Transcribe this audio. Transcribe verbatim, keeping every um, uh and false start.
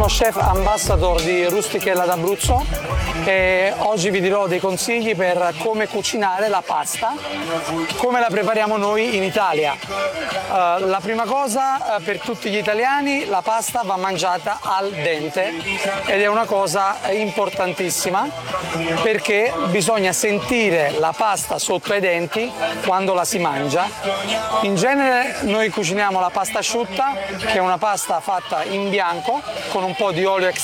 chef ambassador di Rustichella d'Abruzzo e oggi vi dirò dei consigli per come cucinare la pasta, come la prepariamo noi in Italia. Uh, la prima cosa, uh, per tutti gli italiani, la pasta va mangiata al dente ed è una cosa importantissima perché bisogna sentire la pasta sotto ai denti quando la si mangia. In genere noi cuciniamo la pasta asciutta, che è una pasta fatta in bianco con un po' di olio